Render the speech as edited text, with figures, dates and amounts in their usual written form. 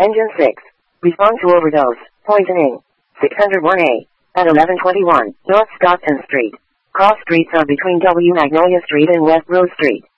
Engine 6. Respond to overdose. Poisoning. 601A. At 1121 North Stockton Street. Cross streets are between W. Magnolia Street and West Rose Street.